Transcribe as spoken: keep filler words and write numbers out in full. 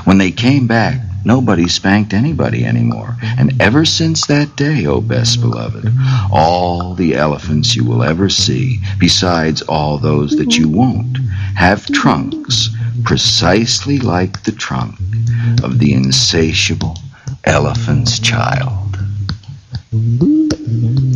When they came back, nobody spanked anybody anymore. And ever since that day, O best beloved, all the elephants you will ever see, besides all those that you won't, have trunks precisely like the trunk of the insatiable elephant's child.